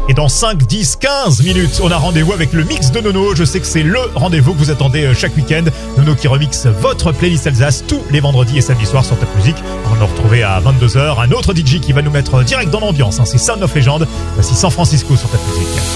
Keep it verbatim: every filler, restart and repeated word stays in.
Et dans cinq, dix, quinze minutes, on a rendez-vous avec le mix de Nono. Je sais que c'est le rendez-vous que vous attendez chaque week-end. Nono qui remixe votre playlist Alsace tous les vendredis et samedis soirs sur Top Music. On va nous retrouver à vingt-deux heures. Un autre D J qui va nous mettre direct dans l'ambiance. C'est Sound of Legend. Voici San Francisco sur Top Music.